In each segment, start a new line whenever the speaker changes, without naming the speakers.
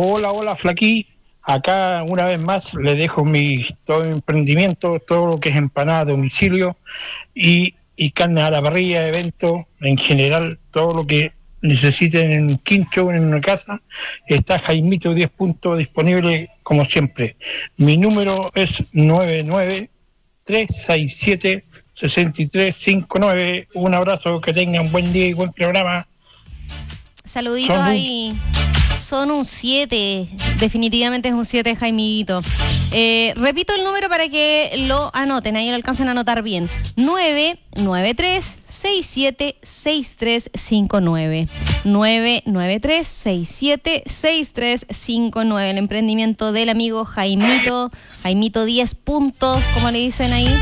Hola, Flaquí. Acá una vez más le dejo todo mi emprendimiento, todo lo que es empanada a domicilio y carne a la parrilla, evento, en general, todo lo que necesiten en un quincho, en una casa. Está Jaimito 10 puntos disponible como siempre. Mi número es 993676359. Un abrazo, que tengan buen día y buen programa.
Saluditos ahí. Son un 7, definitivamente es un 7, Jaimito. Repito el número para que lo anoten, ahí lo alcancen a anotar bien. 993-676359. 993-676359. El emprendimiento del amigo Jaimito. Jaimito 10 puntos, como le dicen ahí.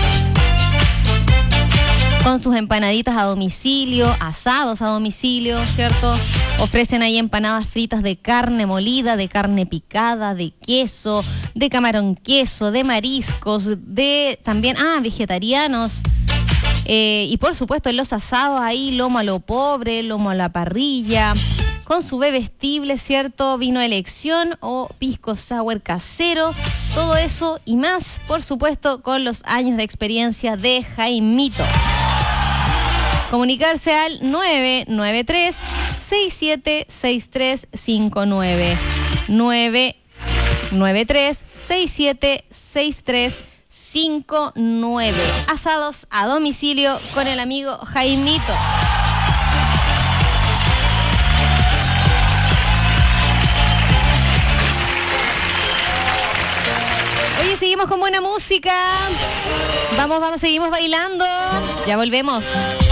Con sus empanaditas a domicilio, asados a domicilio, ¿cierto? Ofrecen ahí empanadas fritas de carne molida, de carne picada, de queso, de camarón queso, de mariscos, de también, vegetarianos. Y por supuesto en los asados ahí, lomo a lo pobre, lomo a la parrilla, con su bebestible, ¿cierto? Vino de elección o pisco sour casero, todo eso y más, por supuesto, con los años de experiencia de Jaimito. Comunicarse al 993-676359. 993-676359. Asados a domicilio con el amigo Jaimito. Oye, seguimos con buena música. Vamos, seguimos bailando. Ya volvemos.